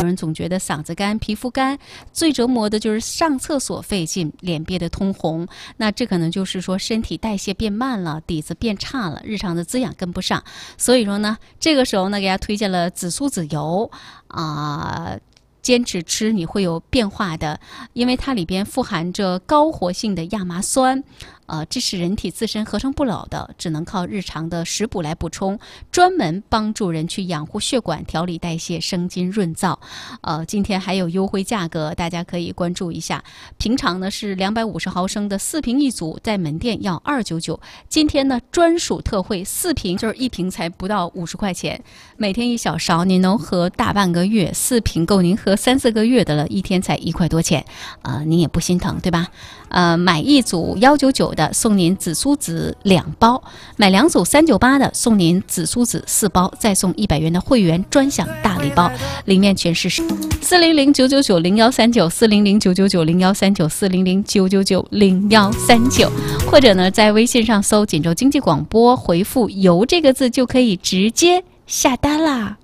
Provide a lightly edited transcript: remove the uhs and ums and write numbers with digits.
人总觉得嗓子干、皮肤干，最折磨的就是上厕所费劲，脸憋得通红。那这可能就是说身体代谢变慢了，底子变差了，日常的滋养跟不上。所以说呢，这个时候呢，给大家推荐了紫苏籽油坚持吃你会有变化的，因为它里边富含着高活性的亚麻酸，这是人体自身合成不了的，只能靠日常的食补来补充，专门帮助人去养护血管、调理代谢、生津润燥。今天还有优惠价格，大家可以关注一下。平常呢是250毫升的4瓶一组，在门店要299，今天呢专属特惠，4瓶就是1瓶才不到50块钱，每天1小勺，您能喝大半个月，4瓶够您喝3-4个月的了，一天才1块多钱，您也不心疼对吧？买1组199的送您紫苏籽2包，买2组398的送您紫苏籽4包，再送100元的会员专享大礼包，里面全是400-999-0139，400-999-0139，400-999-0139，或者呢在微信上搜锦州经济广播，回复油这个字就可以直接下单啦。